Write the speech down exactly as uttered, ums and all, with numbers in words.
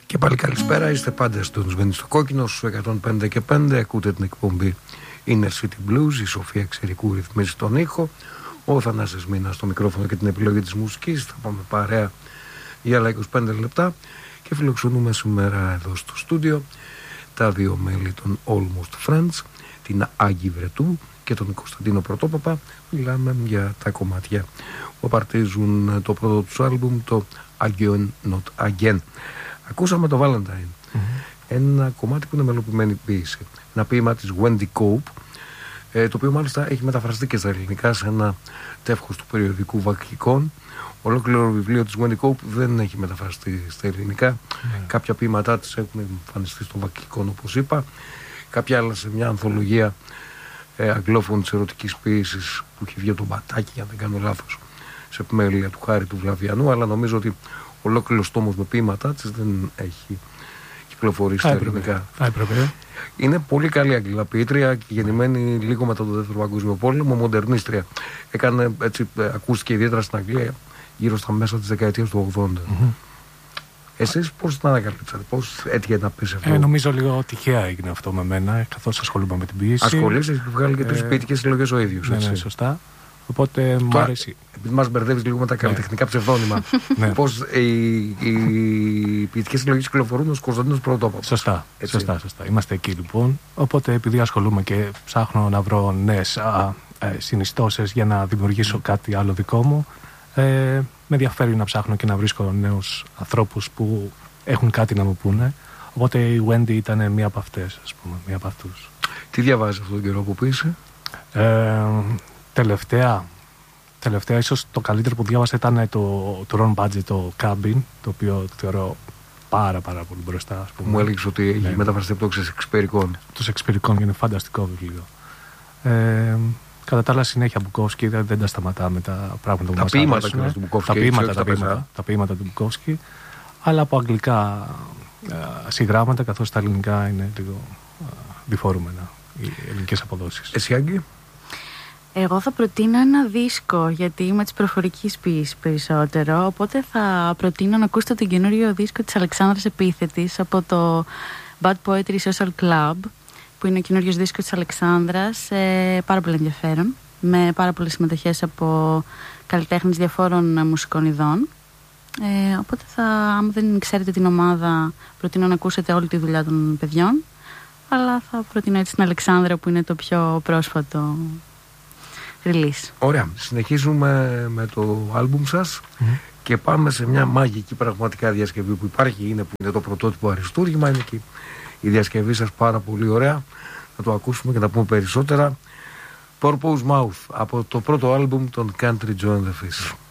Και πάλι καλησπέρα, είστε πάντα στον στο κόκκινο στους εκατόν πέντε και πέντε. Ακούτε την εκπομπή Inner City Blues. Η Σοφία Ξερικού ρυθμίζει τον ήχο, ο Θανάσης Μήνας στο μικρόφωνο και την επιλογή της μουσικής. Θα πάμε παρέα για άλλα είκοσι πέντε λεπτά και φιλοξενούμε σήμερα εδώ στο στούντιο τα δύο μέλη των Almost Friends, την Άγγι Βρετού και τον Κωνσταντίνο Πρωτόπαπα. Μιλάμε για τα κομμάτια που απαρτίζουν το πρώτο τους άλμπουμ, το Again Not Again. Ακούσαμε το Valentine, mm-hmm. ένα κομμάτι που είναι μελοποιημένη ποίηση, ένα ποίημα της Wendy Cope, ε, το οποίο μάλιστα έχει μεταφραστεί και στα ελληνικά σε ένα τεύχος του περιοδικού Βακκικών. Ολόκληρο βιβλίο της Wendy Cope δεν έχει μεταφραστεί στα ελληνικά. Mm-hmm. Κάποια ποίηματά της έχουν εμφανιστεί στο Βακκικών, όπως είπα, κάποια άλλα σε μια ανθολογία ε, αγγλόφωνης ερωτικής ποίησης που έχει βγει από τον Μπατάκη, αν δεν κάνω λάθος, σε επιμέλεια του Χάρη του Βλαβιανού, αλλά νομίζω ότι ολόκληρος τόμος με ποίηματά της δεν έχει κυκλοφορήσει στα ελληνικά. Είναι πολύ καλή αγγλαποιήτρια και γεννημένη λίγο μετά το Δεύτερο Παγκόσμιο Πόλεμο, μοντερνίστρια. Έκανε, έτσι, ακούστηκε ιδιαίτερα στην Αγγλία γύρω στα μέσα της δεκαετίας του ογδόντα. Mm-hmm. Εσείς πώς την ανακαλύψατε, πώς έτυχε να πεις αυτό? Ε, νομίζω λίγο τυχαία έγινε αυτό με μένα, καθώς ασχολούμαι με την ποίηση. Ασχολείσαι και βγάλει και τρεις ε, ποιητικές συλλογές ο ίδιος. Ναι, ναι, σωστά. Οπότε μου αρέσει. Επειδή μας μπερδεύεις λίγο με τα καλλιτεχνικά ψευδόνυμα, πώς οι, οι ποιητικές συλλογές κυκλοφορούν ως Κωνσταντίνος Πρωτόπαπας. Σωστά, σωστά, σωστά. Είμαστε εκεί λοιπόν. Οπότε επειδή ασχολούμαι και ψάχνω να βρω νέες α, ε, συνιστώσεις για να δημιουργήσω κάτι άλλο δικό μου, ε, με ενδιαφέρει να ψάχνω και να βρίσκω νέους ανθρώπους που έχουν κάτι να μου πούνε. Οπότε η Wendy ήταν μία από αυτές, ας πούμε, μία από αυτούς. Τι διαβάζεις αυτόν τον καιρό που πείσαι? Ε, Τελευταία, τελευταία ίσως το καλύτερο που διάβασα ήταν το, το Ron Budget, το Cabin, το οποίο θεωρώ πάρα πάρα πολύ μπροστά, ας πούμε. Μου έλεγες ότι έχει ναι. μεταφραστεί από το Ξεξπερικών. Το Ξεξπερικών και είναι φανταστικό βιβλίο. Ε, κατά τα άλλα συνέχεια Μπουκόφσκι, δεν, δεν τα σταματάμε τα πράγματα που τα μας ποίηματα αρέσουν. του Μπουκόφσκι. Τα ποίηματα, τα, ποίηματα, τα ποίηματα του Μπουκόφσκι, αλλά από αγγλικά ε, συγγράμματα, καθώς τα ελληνικά είναι λίγο ε, διφορούμενα οι ελληνικές αποδόσεις. Εσύ, Άγγι? Εγώ θα προτείνω ένα δίσκο, γιατί είμαι της προφορικής ποίησης περισσότερο, οπότε θα προτείνω να ακούσετε τον καινούριο δίσκο της Αλεξάνδρας Επίθετης από το Bad Poetry Social Club, που είναι ο καινούριος δίσκος της Αλεξάνδρας, ε, πάρα πολύ ενδιαφέρον, με πάρα πολλές συμμετοχές από καλλιτέχνες διαφόρων μουσικών ειδών. Ε, οπότε θα, άμα δεν ξέρετε την ομάδα, προτείνω να ακούσετε όλη τη δουλειά των παιδιών, αλλά θα προτείνω έτσι την Αλεξάνδρα που είναι το πιο πρόσφατο release. Ωραία, συνεχίζουμε με το άλμπουμ σας mm-hmm. και πάμε σε μια μαγική πραγματικά διασκευή που υπάρχει, είναι που είναι το πρωτότυπο αριστούργημα, είναι και η διασκευή σας πάρα πολύ ωραία. Να το ακούσουμε και να πούμε περισσότερα. Purpose Mouth από το πρώτο άλμπουμ των Country Join the Fish.